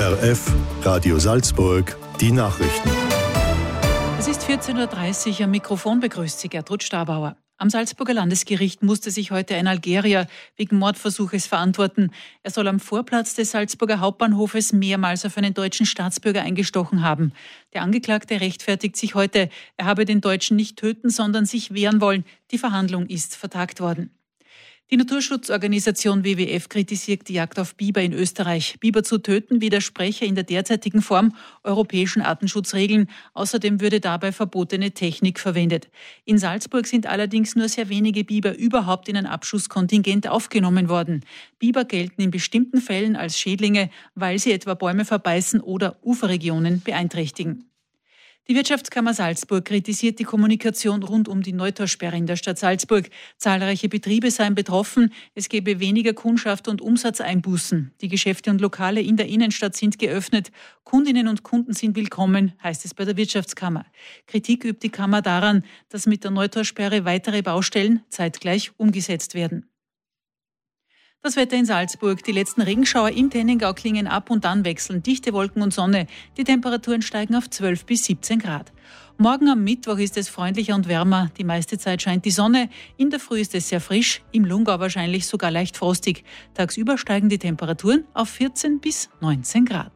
ORF, Radio Salzburg, die Nachrichten. Es ist 14.30 Uhr, am Mikrofon begrüßt Sie Gertrud Stabauer. Am Salzburger Landesgericht musste sich heute ein Algerier wegen Mordversuches verantworten. Er soll am Vorplatz des Salzburger Hauptbahnhofes mehrmals auf einen deutschen Staatsbürger eingestochen haben. Der Angeklagte rechtfertigt sich heute, er habe den Deutschen nicht töten, sondern sich wehren wollen. Die Verhandlung ist vertagt worden. Die Naturschutzorganisation WWF kritisiert die Jagd auf Biber in Österreich. Biber zu töten widerspreche in der derzeitigen Form europäischen Artenschutzregeln. Außerdem würde dabei verbotene Technik verwendet. In Salzburg sind allerdings nur sehr wenige Biber überhaupt in ein Abschusskontingent aufgenommen worden. Biber gelten in bestimmten Fällen als Schädlinge, weil sie etwa Bäume verbeißen oder Uferregionen beeinträchtigen. Die Wirtschaftskammer Salzburg kritisiert die Kommunikation rund um die Neutaussperre in der Stadt Salzburg. Zahlreiche Betriebe seien betroffen, es gebe weniger Kundschaft und Umsatzeinbußen. Die Geschäfte und Lokale in der Innenstadt sind geöffnet. Kundinnen und Kunden sind willkommen, heißt es bei der Wirtschaftskammer. Kritik übt die Kammer daran, dass mit der Neutaussperre weitere Baustellen zeitgleich umgesetzt werden. Das Wetter in Salzburg. Die letzten Regenschauer im Tenningau klingen ab und dann wechseln dichte Wolken und Sonne. Die Temperaturen steigen auf 12 bis 17 Grad. Morgen am Mittwoch ist es freundlicher und wärmer. Die meiste Zeit scheint die Sonne. In der Früh ist es sehr frisch, im Lungau wahrscheinlich sogar leicht frostig. Tagsüber steigen die Temperaturen auf 14 bis 19 Grad.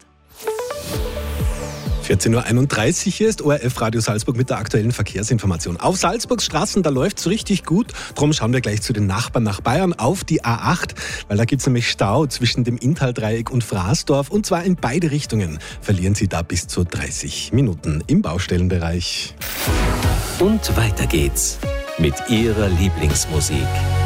14.31 Uhr, hier ist ORF Radio Salzburg mit der aktuellen Verkehrsinformation. Auf Salzburgs Straßen, da läuft es richtig gut. Drum schauen wir gleich zu den Nachbarn nach Bayern auf die A8, weil da gibt es nämlich Stau zwischen dem Inntal-Dreieck und Fraßdorf und zwar in beide Richtungen. Verlieren Sie da bis zu 30 Minuten im Baustellenbereich. Und weiter geht's mit Ihrer Lieblingsmusik.